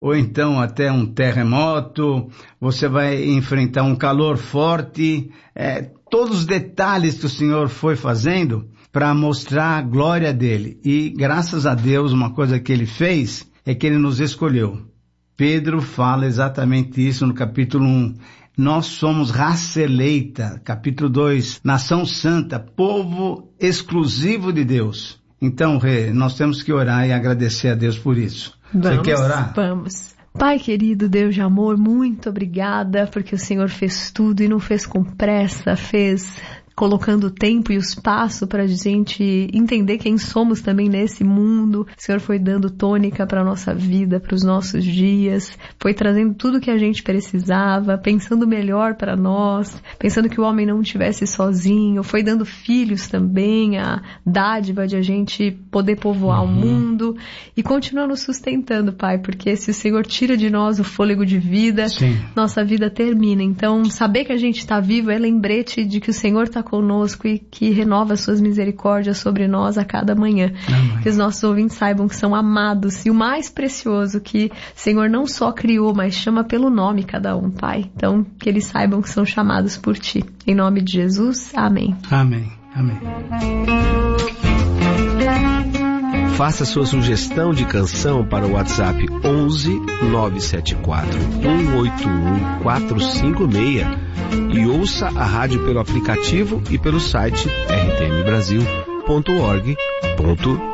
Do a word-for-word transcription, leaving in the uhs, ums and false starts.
ou então até um terremoto, você vai enfrentar um calor forte, é, todos os detalhes que o Senhor foi fazendo para mostrar a glória dele. E graças a Deus, uma coisa que ele fez é que ele nos escolheu. Pedro fala exatamente isso no capítulo um. Nós somos raça eleita. Capítulo dois, nação santa, povo exclusivo de Deus. Então, Rê, nós temos que orar e agradecer a Deus por isso. Vamos, Você quer orar? Vamos. Pai querido, Deus de amor, muito obrigada porque o Senhor fez tudo e não fez com pressa, fez colocando o tempo e o espaço para a gente entender quem somos também nesse mundo. O Senhor foi dando tônica para a nossa vida, para os nossos dias, foi trazendo tudo que a gente precisava, pensando melhor para nós, pensando que o homem não estivesse sozinho, foi dando filhos também, a dádiva de a gente poder povoar uhum. o mundo e continua nos sustentando, Pai, porque se o Senhor tira de nós o fôlego de vida, Sim. nossa vida termina. Então, saber que a gente está vivo é lembrete de que o Senhor está conosco e que renova suas misericórdias sobre nós a cada manhã. Amém. Que os nossos ouvintes saibam que são amados e o mais precioso que o Senhor não só criou, mas chama pelo nome cada um, Pai. Então, que eles saibam que são chamados por Ti. Em nome de Jesus, amém. Amém. Amém. Faça sua sugestão de canção para o WhatsApp onze nove sete quatro um oito um quatro cinco seis e ouça a rádio pelo aplicativo e pelo site r t m brasil ponto org ponto